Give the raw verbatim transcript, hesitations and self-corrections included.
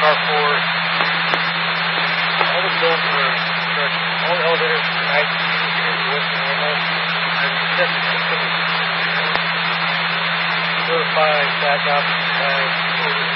car four. All the doors were construction. All the elevators were nice and working normal. And the steps were certified back up. Uh,